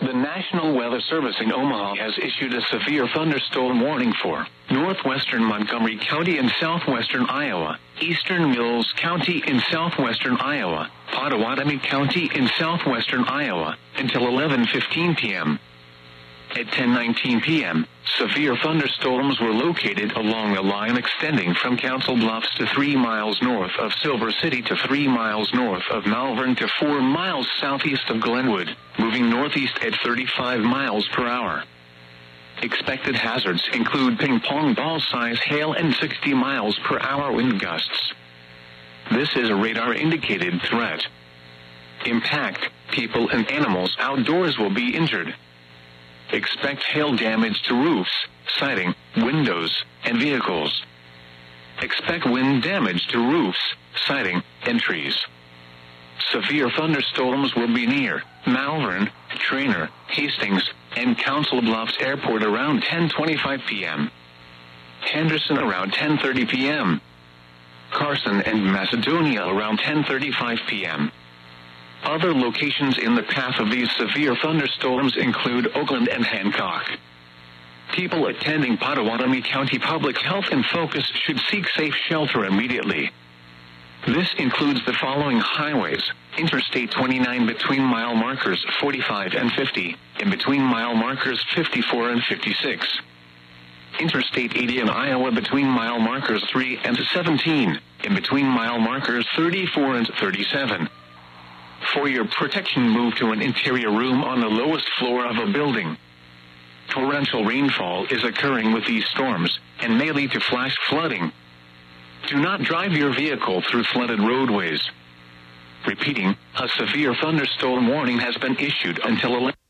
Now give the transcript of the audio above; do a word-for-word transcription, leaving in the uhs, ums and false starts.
The National Weather Service in Omaha has issued a severe thunderstorm warning for northwestern Montgomery County in southwestern Iowa, eastern Mills County in southwestern Iowa, Pottawatomie County in southwestern Iowa, until eleven fifteen p.m. At ten nineteen p.m., severe thunderstorms were located along a line extending from Council Bluffs to three miles north of Silver City to three miles north of Malvern to four miles southeast of Glenwood, moving northeast at thirty-five miles per hour. Expected hazards include ping-pong ball-size hail and sixty miles per hour wind gusts. This is a radar-indicated threat. Impact: people and animals outdoors will be injured. Expect hail damage to roofs, siding, windows, and vehicles. Expect wind damage to roofs, siding, and trees. Severe thunderstorms will be near Malvern, Trainer, Hastings, and Council Bluffs Airport around ten twenty-five p.m. Henderson around ten thirty p.m. Carson and Macedonia around ten thirty-five p.m. Other locations in the path of these severe thunderstorms include Oakland and Hancock. People attending Pottawatomie County Public Health and Focus should seek safe shelter immediately. This includes the following highways: Interstate twenty-nine between mile markers forty-five and fifty, and between mile markers fifty-four and fifty-six. Interstate eighty in Iowa between mile markers three and seventeen, and between mile markers thirty-four and thirty-seven. For your protection, move to an interior room on the lowest floor of a building. Torrential rainfall is occurring with these storms and may lead to flash flooding. Do not drive your vehicle through flooded roadways. Repeating, a severe thunderstorm warning has been issued until eleven.